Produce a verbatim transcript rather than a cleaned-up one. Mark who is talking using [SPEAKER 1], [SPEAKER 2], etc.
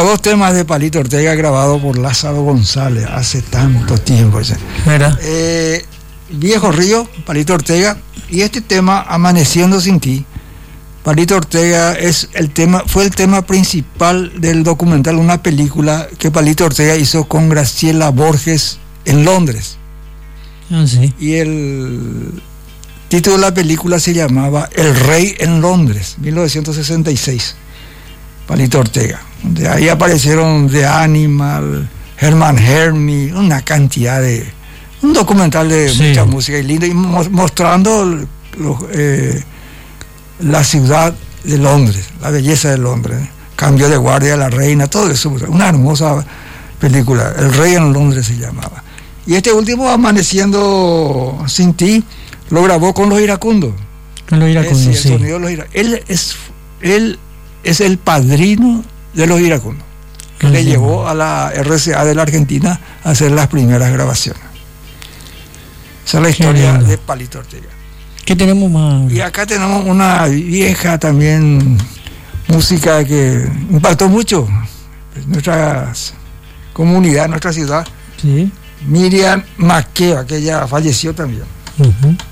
[SPEAKER 1] dos temas de Palito Ortega grabados por Lázaro González hace tanto tiempo.
[SPEAKER 2] Mira.
[SPEAKER 1] Eh, Viejo Río, Palito Ortega, y este tema, Amaneciendo sin ti. Palito Ortega es el tema, fue el tema principal del documental, una película que Palito Ortega hizo con Graciela Borges en Londres.
[SPEAKER 2] Ah, sí.
[SPEAKER 1] Y el título de la película se llamaba El Rey en Londres, mil novecientos sesenta y seis. Palito Ortega. De ahí aparecieron The Animal, Herman Hermit, una cantidad de... Un documental de sí. mucha música y lindo, y mostrando los, eh, la ciudad de Londres, la belleza de Londres, ¿eh? Cambio de guardia, la reina, todo eso. Una hermosa película. El Rey en Londres se llamaba. Y este último, Amaneciendo sin ti, lo grabó con los iracundos.
[SPEAKER 2] Con los iracundos,
[SPEAKER 1] eh, sí. El
[SPEAKER 2] sí.
[SPEAKER 1] sonido de los iracundos. Él es, él es el padrino de los iracundos, que le llevó a la R C A de la Argentina a hacer las primeras grabaciones. Esa es la historia de Palito Ortega.
[SPEAKER 2] ¿Qué tenemos más?
[SPEAKER 1] Y acá tenemos una vieja también, música que impactó mucho nuestra comunidad, nuestra ciudad.
[SPEAKER 2] Sí.
[SPEAKER 1] Miriam Makeba, que ella falleció también.
[SPEAKER 2] Uh-huh.